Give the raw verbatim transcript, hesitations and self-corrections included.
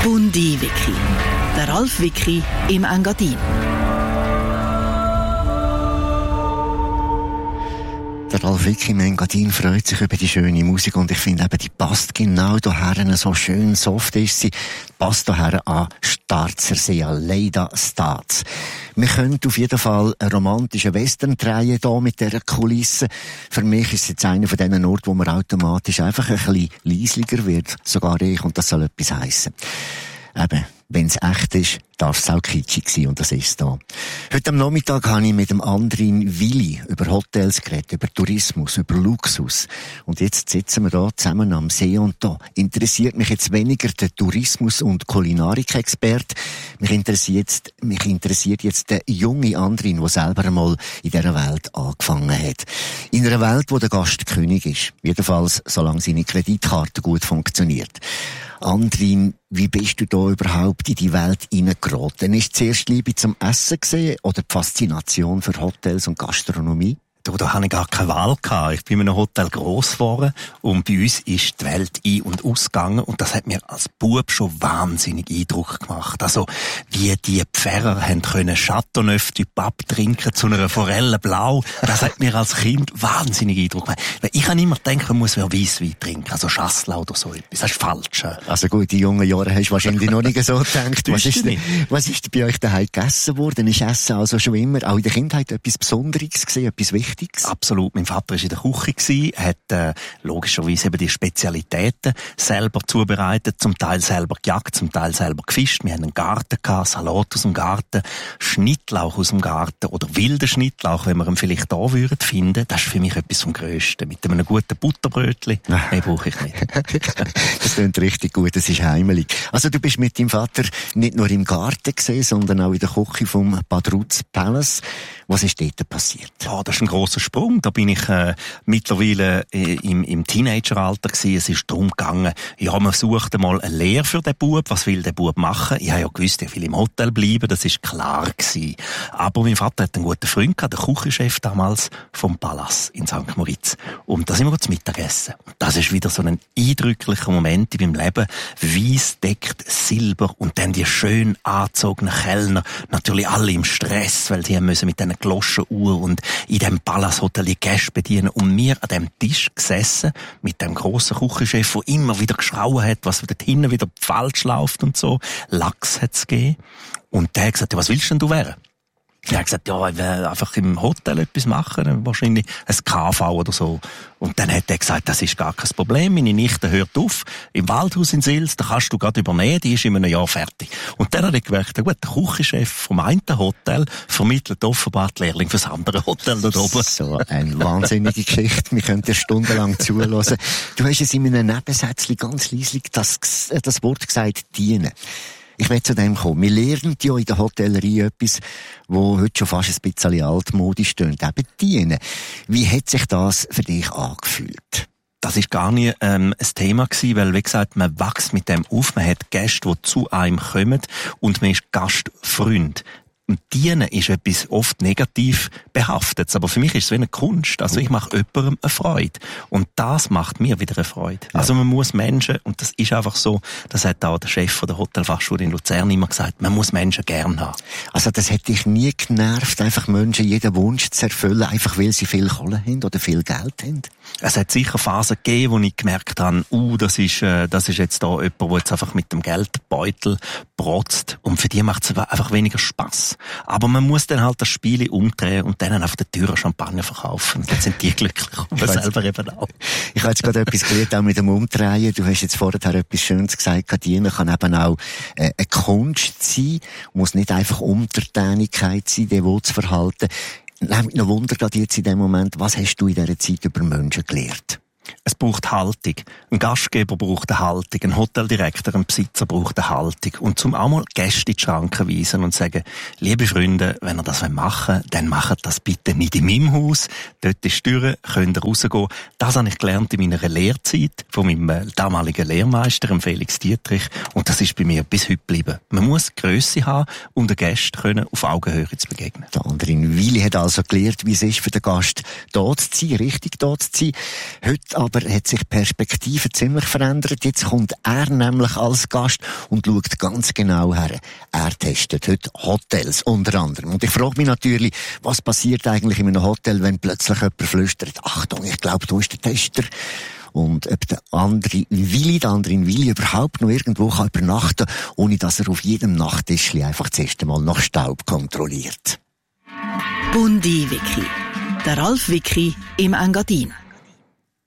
Bundi-Wiki. Der Ralf Wiki im Engadin. Der Ralf Wiki im Engadin freut sich über die schöne Musik und ich finde eben, die passt genau daher, so schön soft ist sie, passt daher an Starzersee, an Leida Staats. Wir können auf jeden Fall einen romantischen Western drehen hier mit dieser Kulisse. Für mich ist es jetzt einer von diesen Orten, wo man automatisch einfach ein bisschen leislicher wird, sogar ich, und das soll etwas heissen. Eben, wenn es echt ist, darf es auch kitschig sein, und das ist da. Heute am Nachmittag habe ich mit dem Andrin Willi über Hotels geredet, über Tourismus, über Luxus. Und jetzt sitzen wir da zusammen am See, und da interessiert mich jetzt weniger der Tourismus- und Kulinarik-Experte. Mich interessiert jetzt, mich interessiert jetzt der junge Andrin, der selber einmal in dieser Welt angefangen hat. In einer Welt, wo der Gast König ist. Jedenfalls, solange seine Kreditkarte gut funktioniert. Andrin, wie bist du da überhaupt in die Welt hineingeraten? Ist es zuerst Liebe zum Essen gesehen oder die Faszination für Hotels und Gastronomie? Du, da hatte ich gar keine Wahl gehabt. Ich bin in einem Hotel gross geworden und bei uns ist die Welt ein- und ausgegangen und das hat mir als Bub schon wahnsinnig Eindruck gemacht. Also, wie die Pfarrer haben können Chateauneuf du Pape trinken zu einer Forelle Blau, das hat mir als Kind wahnsinnig Eindruck gemacht. Weil ich habe immer gedacht, man muss Weisswein trinken, also Schasslau oder so etwas. Das ist falsch. Also gut, in jungen Jahren hast du wahrscheinlich noch nicht so gedacht. Was ist, denn, was ist bei euch daheim gegessen worden? Ist Essen also schon immer, auch in der Kindheit, etwas Besonderes gewesen, etwas Wichtiges? Absolut. Mein Vater war in der Küche gewesen, hat äh, logischerweise eben die Spezialitäten selber zubereitet, zum Teil selber gejagt, zum Teil selber gefischt. Wir hatten einen Garten gehabt, Salat aus dem Garten, Schnittlauch aus dem Garten oder wilden Schnittlauch, wenn wir ihn vielleicht da würden finden. Das ist für mich etwas vom Grössten. Mit einem guten Butterbrötchen, mehr brauche ich nicht. Das klingt richtig gut, das ist heimelig. Also du bist mit deinem Vater nicht nur im Garten gesehen, sondern auch in der Küche vom Badruz Palace. Was ist dort passiert? Ja, das ist ein grosser Sprung. Da bin ich äh, mittlerweile äh, im, im Teenageralter gewesen. Es ist darum gegangen, ja, man suchte mal eine Lehre für den Bub. Was will der Bub machen? Ich habe ja gewusst, er will im Hotel bleiben. Das ist klar gewesen. Aber mein Vater hat einen guten Freund gehabt, der Küchenchef damals vom Palast in Sankt Moritz. Und da sind wir zum Mittagessen. Und das ist wieder so ein eindrücklicher Moment in meinem Leben. Weiss deckt Silber und dann die schön angezogenen Kellner. Natürlich alle im Stress, weil sie haben müssen mit diesen Gloschenuhr und in dem Palast Hotel die Gäste bedienen und wir an dem Tisch gesessen mit dem grossen Küchenchef, der immer wieder geschrauen hat, was dort hinten wieder falsch läuft und so. Lachs hat's gegeben. Und der hat gesagt, ja, was willst denn du werden? Er hat gesagt, ja, ich will einfach im Hotel etwas machen, wahrscheinlich ein K V oder so. Und dann hat er gesagt, das ist gar kein Problem, meine Nichte hört auf, im Waldhaus in Sils, da kannst du gerade übernehmen, die ist in einem Jahr fertig. Und dann hat er gemerkt, gut, der Küchenchef vom einen Hotel vermittelt offenbar die Lehrling fürs andere Hotel da oben. So eine wahnsinnige Geschichte, wir können dir stundenlang zuhören. Du hast es in einem Nebensätzchen ganz leislich das, das Wort gesagt, dienen. Ich will zu dem kommen. Wir lernen ja in der Hotellerie etwas, wo heute schon fast ein bisschen altmodisch tönt, eben dienen. Wie hat sich das für dich angefühlt? Das ist gar nicht ähm, ein Thema gewesen, weil, wie gesagt, man wächst mit dem auf, man hat Gäste, die zu einem kommen und man ist Gastfreund. Und dienen ist etwas oft negativ behaftet. Aber für mich ist es wie eine Kunst. Also ich mache jemandem eine Freude. Und das macht mir wieder eine Freude. Ja. Also man muss Menschen, und das ist einfach so, das hat auch der Chef von der Hotelfachschule in Luzern immer gesagt, man muss Menschen gern haben. Also das hat dich nie genervt, einfach Menschen jeden Wunsch zu erfüllen, einfach weil sie viel Kohle haben oder viel Geld haben? Es hat sicher Phasen gegeben, wo ich gemerkt habe, uh, das ist, äh, das ist jetzt da jemand, der jetzt einfach mit dem Geldbeutel protzt. Und für die macht es einfach weniger Spass. Aber man muss dann halt das Spiel umdrehen und dann auf der Tür Champagner verkaufen. Und dann sind die glücklich. Und man selber eben auch. Ich habe jetzt gerade etwas gelernt, auch mit dem Umdrehen. Du hast jetzt vorher etwas Schönes gesagt. Dienen kann eben auch äh, eine Kunst sein. Muss nicht einfach Untertänigkeit sein, devot zu verhalten. Nehmt mich noch Wunder gerade jetzt in dem Moment, was hast du in dieser Zeit über Menschen gelernt? Es braucht Haltung. Ein Gastgeber braucht eine Haltung. Ein Hoteldirektor, ein Besitzer braucht eine Haltung. Und zum auch mal Gäste in die Schranken weisen und sagen, liebe Freunde, wenn ihr das machen wollt, dann macht das bitte nicht in meinem Haus. Dort ist die Tür, könnt ihr rausgehen. Das habe ich gelernt in meiner Lehrzeit von meinem damaligen Lehrmeister, dem Felix Dietrich. Und das ist bei mir bis heute geblieben. Man muss Grösse haben, um den Gästen können auf Augenhöhe zu begegnen. Der Andrin Willi hat also gelernt, wie es ist für den Gast, da zu sein, richtig da zu sein. Heute Jetzt aber hat sich die Perspektive ziemlich verändert. Jetzt kommt er nämlich als Gast und schaut ganz genau her. Er testet heute Hotels unter anderem. Und ich frage mich natürlich, was passiert eigentlich in einem Hotel, wenn plötzlich jemand flüstert, Achtung, ich glaube, du bist der Tester. Und ob der andere in Willi, der andere in Willi überhaupt noch irgendwo kann übernachten, ohne dass er auf jedem Nachttischli einfach das erste Mal nach Staub kontrolliert. Bundi Wiki. Der Ralf Wiki im Engadin.